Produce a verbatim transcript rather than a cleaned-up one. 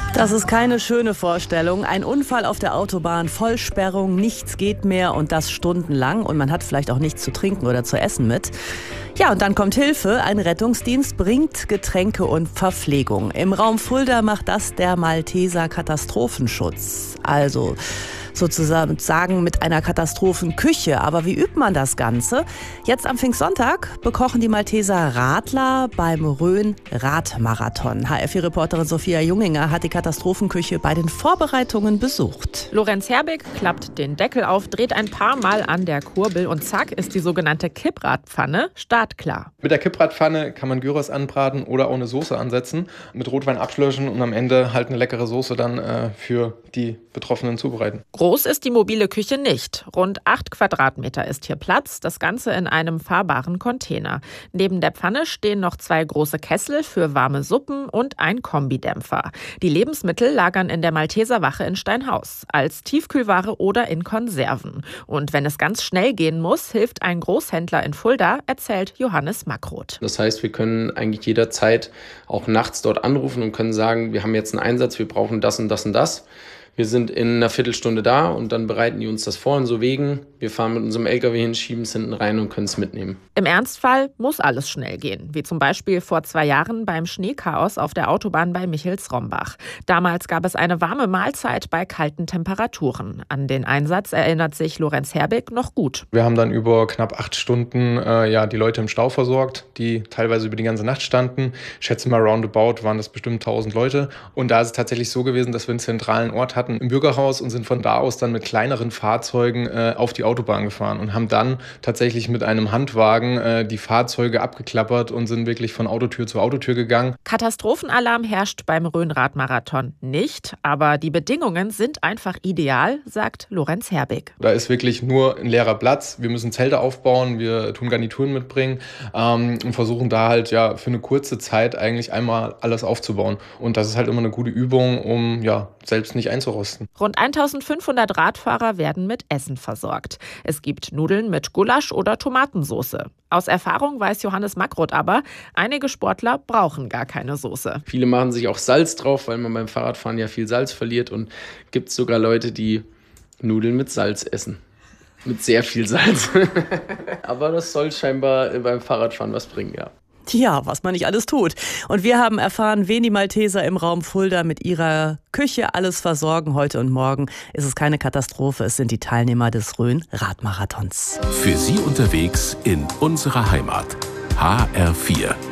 Das ist keine schöne Vorstellung. Ein Unfall auf der Autobahn, Vollsperrung, nichts geht mehr und das stundenlang. Und man hat vielleicht auch nichts zu trinken oder zu essen mit. Ja, und dann kommt Hilfe. Ein Rettungsdienst bringt Getränke und Verpflegung. Im Raum Fulda macht das der Malteser Katastrophenschutz. Also sozusagen mit einer Katastrophenküche. Aber wie übt man das Ganze? Jetzt am Pfingstsonntag bekochen die Malteser Radler beim Rhön-Radmarathon. H R vier Reporterin Sophia Junginger hat die Katastrophenküche bei den Vorbereitungen besucht. Lorenz Herbig klappt den Deckel auf, dreht ein paar Mal an der Kurbel und zack ist die sogenannte Kippradpfanne startklar. Mit der Kippradpfanne kann man Gyros anbraten oder auch eine Soße ansetzen, mit Rotwein abschlöschen und am Ende halt eine leckere Soße dann äh, für die Betroffenen zubereiten. Groß ist die mobile Küche nicht. Rund acht Quadratmeter ist hier Platz, das Ganze in einem fahrbaren Container. Neben der Pfanne stehen noch zwei große Kessel für warme Suppen und ein Kombidämpfer. Die Lebensmittel lagern in der Malteser Wache in Steinhaus, als Tiefkühlware oder in Konserven. Und wenn es ganz schnell gehen muss, hilft ein Großhändler in Fulda, erzählt Johannes Makroth. Das heißt, wir können eigentlich jederzeit auch nachts dort anrufen und können sagen, wir haben jetzt einen Einsatz, wir brauchen das und das und das. Wir sind in einer Viertelstunde da und dann bereiten die uns das vor in so Wegen. Wir fahren mit unserem L K W hin, schieben es hinten rein und können es mitnehmen. Im Ernstfall muss alles schnell gehen, wie zum Beispiel vor zwei Jahren beim Schneechaos auf der Autobahn bei Michels-Rombach. Damals gab es eine warme Mahlzeit bei kalten Temperaturen. An den Einsatz erinnert sich Lorenz Herbig noch gut. Wir haben dann über knapp acht Stunden äh, ja, die Leute im Stau versorgt, die teilweise über die ganze Nacht standen. Ich schätze mal, roundabout waren das bestimmt tausend Leute. Und da ist es tatsächlich so gewesen, dass wir einen zentralen Ort hatten im Bürgerhaus und sind von da aus dann mit kleineren Fahrzeugen äh, auf die Autobahn gefahren und haben dann tatsächlich mit einem Handwagen äh, die Fahrzeuge abgeklappert und sind wirklich von Autotür zu Autotür gegangen. Katastrophenalarm herrscht beim Rhön-Radmarathon nicht, aber die Bedingungen sind einfach ideal, sagt Lorenz Herbig. Da ist wirklich nur ein leerer Platz. Wir müssen Zelte aufbauen, wir tun Garnituren mitbringen ähm, und versuchen da halt ja für eine kurze Zeit eigentlich einmal alles aufzubauen. Und das ist halt immer eine gute Übung, um ja selbst nicht einzurosten. Rund eintausendfünfhundert Radfahrer werden mit Essen versorgt. Es gibt Nudeln mit Gulasch oder Tomatensauce. Aus Erfahrung weiß Johannes Makroth aber, einige Sportler brauchen gar keine Soße. Viele machen sich auch Salz drauf, weil man beim Fahrradfahren ja viel Salz verliert. Und gibt es sogar Leute, die Nudeln mit Salz essen. Mit sehr viel Salz. Aber das soll scheinbar beim Fahrradfahren was bringen, ja. Ja, was man nicht alles tut. Und wir haben erfahren, wen die Malteser im Raum Fulda mit ihrer Küche alles versorgen. Heute und morgen ist es keine Katastrophe. Es sind die Teilnehmer des Rhön-Radmarathons. Für Sie unterwegs in unserer Heimat. H R vier.